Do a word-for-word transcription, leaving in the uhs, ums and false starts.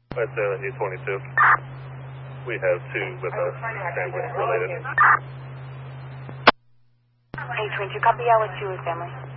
That's uh, eight twenty-two. We have two with a family related. eight twenty-two, copy. Yeah, with two with family.